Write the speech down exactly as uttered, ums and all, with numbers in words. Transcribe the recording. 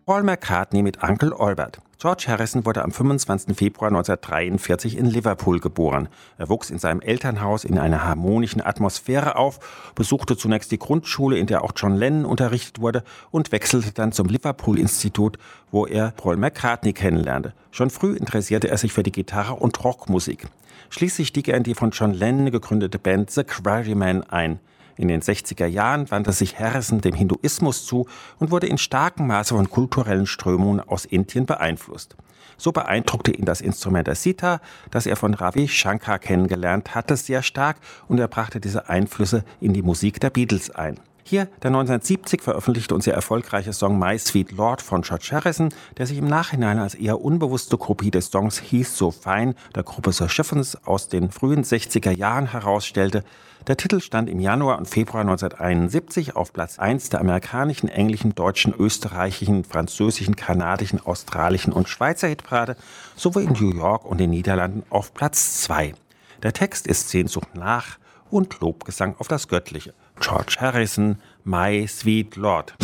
Paul McCartney mit Uncle Albert. George Harrison wurde am fünfundzwanzigsten Februar neunzehnhundertdreiundvierzig in Liverpool geboren. Er wuchs in seinem Elternhaus in einer harmonischen Atmosphäre auf, besuchte zunächst die Grundschule, in der auch John Lennon unterrichtet wurde, und wechselte dann zum Liverpool-Institut, wo er Paul McCartney kennenlernte. Schon früh interessierte er sich für die Gitarre und Rockmusik. Schließlich stieg er in die von John Lennon gegründete Band The Quarrymen ein. In den sechziger Jahren wandte sich Harrison dem Hinduismus zu und wurde in starkem Maße von kulturellen Strömungen aus Indien beeinflusst. So beeindruckte ihn das Instrument der Sitar, das er von Ravi Shankar kennengelernt hatte, sehr stark, und er brachte diese Einflüsse in die Musik der Beatles ein. Hier der neunzehnhundertsiebzig veröffentlichte und sehr erfolgreiche Song My Sweet Lord von George Harrison, der sich im Nachhinein als eher unbewusste Kopie des Songs He's So Fine der Gruppe The Chiffons aus den frühen sechziger Jahren herausstellte. Der Titel stand im Januar und Februar neunzehnhunderteinundsiebzig auf Platz eins der amerikanischen, englischen, deutschen, österreichischen, französischen, kanadischen, australischen und Schweizer Hitparade sowie in New York und den Niederlanden auf Platz zwei. Der Text ist Sehnsucht nach und Lobgesang auf das Göttliche. George Harrison, My Sweet Lord.